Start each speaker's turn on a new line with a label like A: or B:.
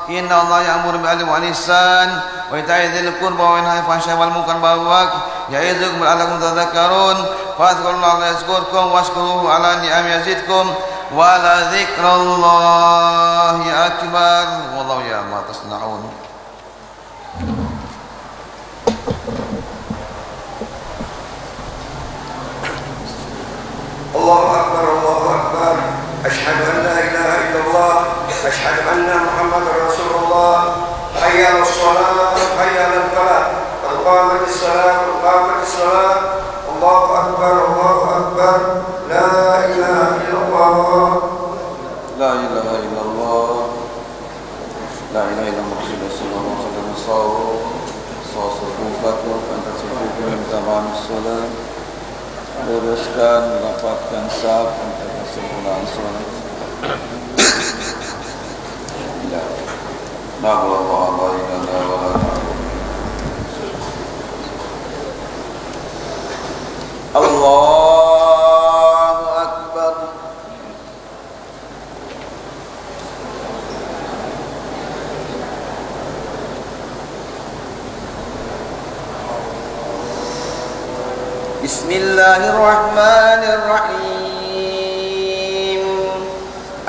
A: إن الله يأمر بالعدل والإحسان وإيتاء ذي القربى وينهى عن الفحشاء والمنكر والبغي يعظكم لعلكم تذكرون فاذكروا الله يذكركم واشكروه على نعمه يزدكم ولذكر الله أكبر والله يعلم ما تصنعون.
B: الله أكبر الله أكبر أشهد أن لا إله إلا الله أشهد أن محمدا رسول الله حي على الصلاة حي على الفلاح قد قامت الصلاة قد قامت الصلاة الله أكبر لا إله إلا الله
A: لا إله إلا الله لا إله إلا الله صلى الله عليه وسلم صفوفكم فأنت صفوفهم تمام الصلاة luruskan mendapatkan saf untuk kesempurnaan salat. Ya. La ilaha illallah. Allahu akbar. Bismillahirrahmanirrahim.